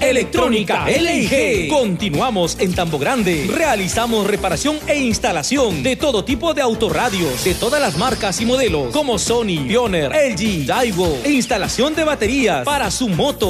Electrónica LG. Continuamos en Tambo Grande. Realizamos reparación e instalación de todo tipo de autorradios, de todas las marcas y modelos, como Sony, Pioneer, LG, Daiwo, e instalación de baterías para su moto,